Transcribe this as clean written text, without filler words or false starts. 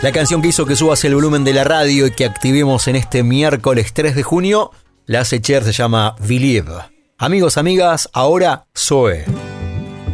La canción que hizo que subas el volumen de la radio y que activemos en este miércoles 3 de junio, la hace Cher, se llama Believe. Amigos, amigas, ahora Zoe.